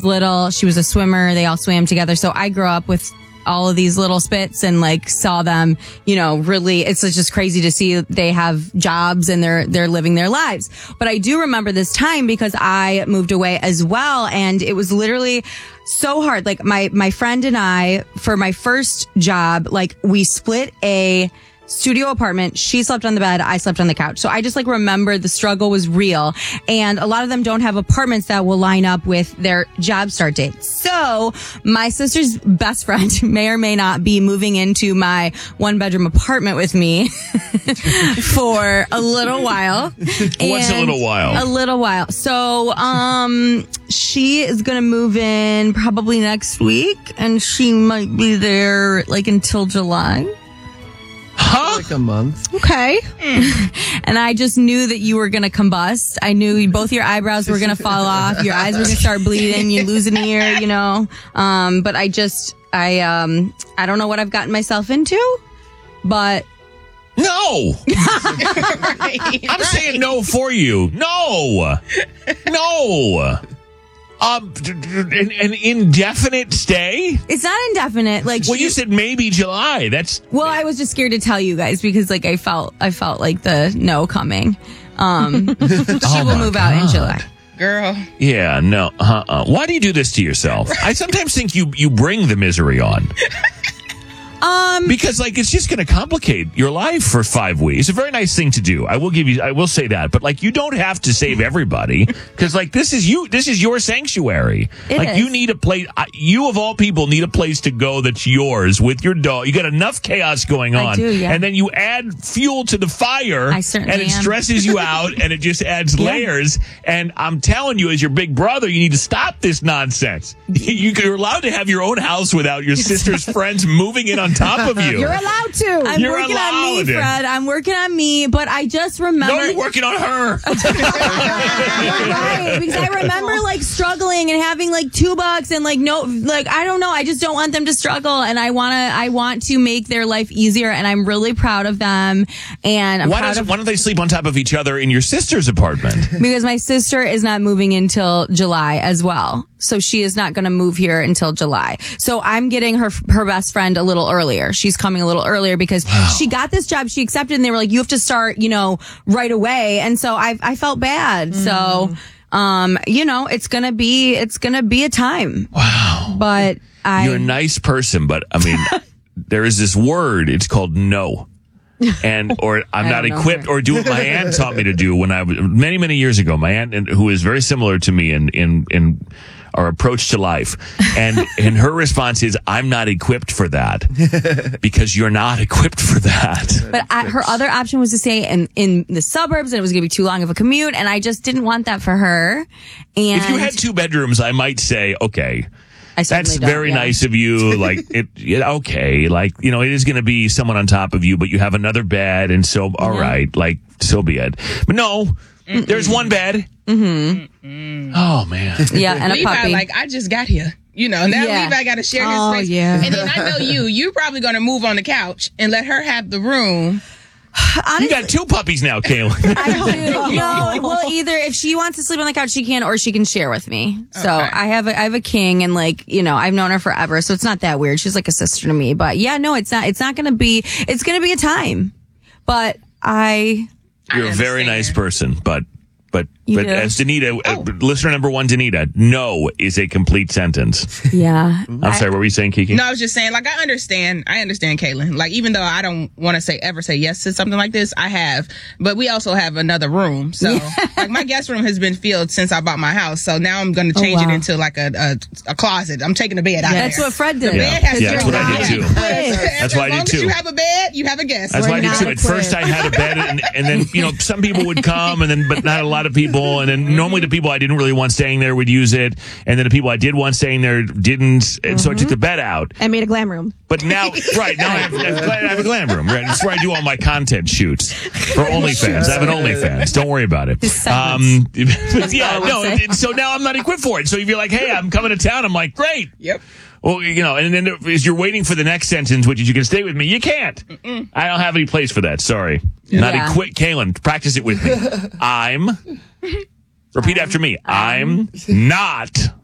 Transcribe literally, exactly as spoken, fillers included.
little, she was a swimmer. They all swam together. So I grew up with all of these little spits and like saw them, you know, really, it's just crazy to see they have jobs and they're, they're living their lives. But I do remember this time because I moved away as well. And it was literally so hard. Like my, my friend and I, for my first job, like we split a studio apartment. She slept on the bed. I slept on the couch. So I just like remember the struggle was real. And a lot of them don't have apartments that will line up with their job start date. So my sister's best friend may or may not be moving into my one bedroom apartment with me for a little while. What's a little while? A little while. So, um, she is going to move in probably next week and she might be there like until July. Huh? Like a month. Okay. And I just knew that you were going to combust. I knew both your eyebrows were going to fall off. Your eyes were going to start bleeding. You lose an ear, you know. Um, but I just, I, um, I don't know what I've gotten myself into, but. No. right, I'm right. saying no for you. No. No. Um, d- d- an, an indefinite stay? It's not indefinite. Like, Well, she- you said maybe July. That's well, I was just scared to tell you guys because like I felt, I felt like the no coming. Um, she Oh will my move out in God. July. Girl. yeah. No. Uh-uh. Why do you do this to yourself? I sometimes think you you bring the misery on. Um, Because, like, it's just going to complicate your life for five weeks. It's a very nice thing to do. I will give you, I will say that. But, like, you don't have to save everybody. Because, like, this is you, this is your sanctuary. It like, is. you need a place, I- you of all people need a place to go that's yours with your dog. You got enough chaos going I on. do, yeah. And then you add fuel to the fire. I certainly And it am. stresses you out and it just adds Yeah. layers. And I'm telling you, as your big brother, you need to stop this nonsense. You, you're allowed to have your own house without your sister's friends moving in on top of you. You're allowed to. I'm You're working on me, allowed. Fred. I'm working on me, but I just remember. No, you're working on her. Right, because I remember like struggling and having like two bucks and like no, like I don't know. I just don't want them to struggle, and I want to. I want to make their life easier, and I'm really proud of them. And I'm Why, proud does, of why don't they sleep on top of each other in your sister's apartment? because my sister is not moving until July as well. So she is not going to move here until July. So I'm getting her her best friend a little earlier. She's coming a little earlier because she got this job. She accepted and they were like, you have to start, you know, right away. And so I I felt bad. So, um, you know, it's going to be, it's going to be a time. Wow. But I, You're a nice person, but I mean, there is this word. It's called no. And, or I'm I not don't know equipped, her. or do what my aunt taught me to do when I was, many, many years ago. My aunt, and- who is very similar to me in, in, in our approach to life. And, and her response is, I'm not equipped for that because you're not equipped for that. but I, her other option was to stay in, in the suburbs and it was going to be too long of a commute. And I just didn't want that for her. And If you had two bedrooms, I might say, okay, I certainly that's don't, very yeah. nice of you. Like it, yeah, okay. Like, you know, it is going to be someone on top of you, but you have another bed. And so, all Yeah. right, like, so be it. But no, Mm-mm. There's one bed. Mm-hmm. Oh, man. Yeah, and a Levi, puppy. like, I just got here. You know, now Yeah. Levi got to share his Oh, space. yeah. And then I know you. You're probably going to move on the couch and let her have the room. You got two puppies now, Kaylin. I do. No, well, either if she wants to sleep on the couch, she can, or she can share with me. So Okay. I have a, I have a king, and like you know, I've known her forever, so it's not that weird. She's like a sister to me. But yeah, no, it's not. It's not going to be. It's going to be a time. But I. You're a very understand. nice person, but but You but do? as Danita, uh, Oh. listener number one, Danita, no is a complete sentence. Yeah. I'm sorry, what were you saying, Kiki? No, I was just saying, like, I understand. I understand, Caitlin. Like, even though I don't want to say ever say yes to something like this, I have. But we also have another room. So, like, my guest room has been filled since I bought my house. So now I'm going to Oh, change wow. it into, like, a, a, a closet. I'm taking the bed out That's there. what Fred did. The bed has Yeah, to that's go what I did out. too. As- That's what I as did long too. as you have a bed, you have a guest. That's We're what I did not too. At equipped. first, I had a bed, and, and then you know some people would come, and then but not a lot of people, and then normally the people I didn't really want staying there would use it, and then the people I did want staying there didn't, and so I took the bed out. I made a glam room. But now, right now, I have, I have a glam room. Right, it's where I do all my content shoots for OnlyFans. I have an OnlyFans. Don't worry about it. Um, but yeah, no. say. and so now I'm not equipped for it. So if you're like, "Hey, I'm coming to town," I'm like, "Great." Yep. Well, you know, and then as you're waiting for the next sentence, which is you can stay with me, you can't. Mm-mm. I don't have any place for that. Sorry. Not Yeah. equipped. Kaylin, practice it with me. I'm, repeat after me. I'm not